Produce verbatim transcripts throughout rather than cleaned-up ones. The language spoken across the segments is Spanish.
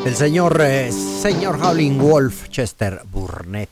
El señor, eh, señor Howlin' Wolf, Chester Burnett,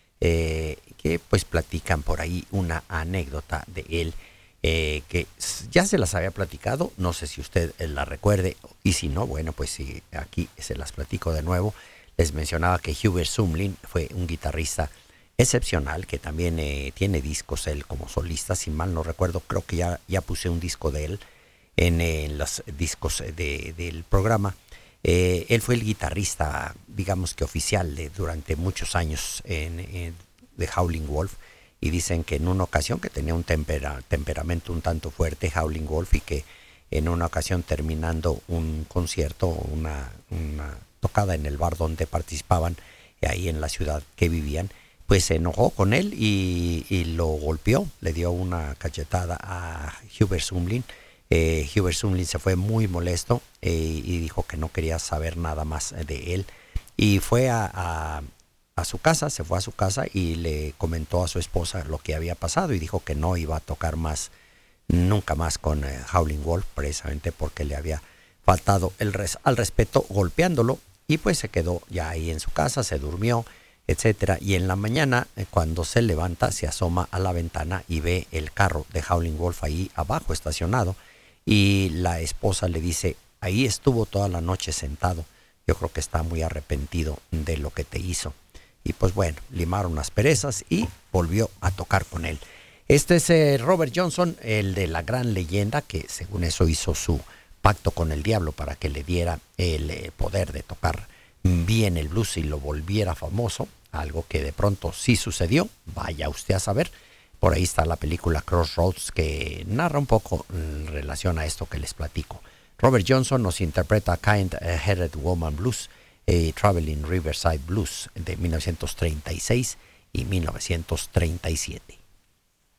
eh, que pues platican por ahí una anécdota de él, eh, que ya se las había platicado, no sé si usted la recuerde, y si no, bueno, pues sí, aquí se las platico de nuevo. Les mencionaba que Hubert Sumlin fue un guitarrista excepcional, que también eh, tiene discos él como solista, si mal no recuerdo, creo que ya, ya puse un disco de él en, en los discos de, del programa. Eh, él fue el guitarrista, digamos que oficial, de, durante muchos años en, en, de Howlin' Wolf, y dicen que en una ocasión que tenía un tempera, temperamento un tanto fuerte Howlin' Wolf, y que en una ocasión terminando un concierto, una, una tocada en el bar donde participaban, ahí en la ciudad que vivían, pues se enojó con él y, y lo golpeó, le dio una cachetada a Hubert Sumlin. Eh, Hubert Sumlin se fue muy molesto eh, y dijo que no quería saber nada más de él, y fue a, a, a su casa, se fue a su casa y le comentó a su esposa lo que había pasado, y dijo que no iba a tocar más, nunca más con eh, Howlin' Wolf, precisamente porque le había faltado el res, al respeto golpeándolo, y pues se quedó ya ahí en su casa, se durmió, etcétera. Y en la mañana, eh, cuando se levanta, se asoma a la ventana y ve el carro de Howlin' Wolf ahí abajo estacionado. Y la esposa le dice, ahí estuvo toda la noche sentado, yo creo que está muy arrepentido de lo que te hizo. Y pues bueno, limaron las perezas y volvió a tocar con él. Este es eh, Robert Johnson, el de la gran leyenda, que según eso hizo su pacto con el diablo para que le diera el eh, poder de tocar bien el blues y lo volviera famoso, algo que de pronto sí sucedió, vaya usted a saber. Por ahí está la película Crossroads, que narra un poco en relación a esto que les platico. Robert Johnson nos interpreta Kind-Hearted Woman Blues, eh, Traveling Riverside Blues de mil novecientos treinta y seis y mil novecientos treinta y siete.